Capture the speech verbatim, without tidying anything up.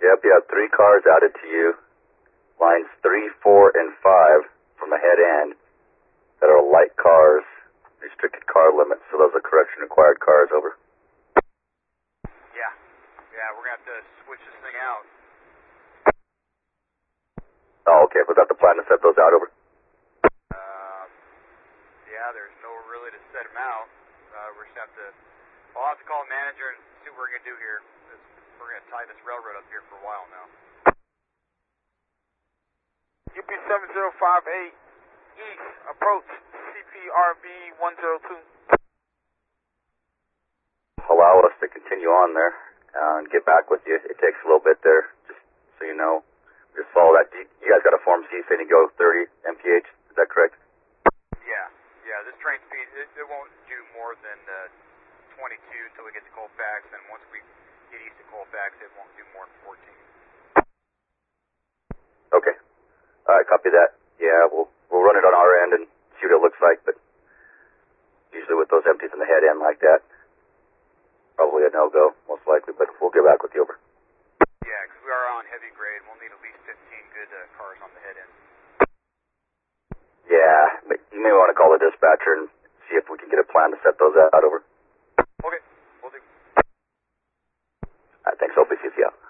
Yep, you have three cars added to you. Lines three, four, and five from the head end that are light cars, restricted car limits, so those are correction required cars, over. Yeah, yeah, we're going to have to switch this thing out. Oh, okay, was that the plan to set those out, over? Uh, yeah, there's no really to set them out. Uh, we're just have to, I'll have to call the manager and see what we're going to do here. We're going to tie this railroad up here for a while now. U P seven zero five eight East, approach C P R V one zero two. Allow us to continue on there uh, and get back with you. It takes a little bit there, just so you know. Just follow that. You guys got a Form C saying you go thirty M P H, is that correct? Yeah, yeah, this train speed, it, it won't do more than uh, twenty-two until we get to Colfax, and once we get east of Colfax, it won't do more than fourteen. Okay. All right, copy that. Yeah, we'll we'll run it on our end and see what it looks like, but usually with those empties in the head end like that, probably a no-go, most likely, but we'll get back with you, over. Yeah, because we are on heavy grade. We'll need at least fifteen good uh, cars on the head end. Yeah, but you may want to call the dispatcher and see if we can get a plan to set those out, over. Okay, we'll do. All right, thanks, O P C C L.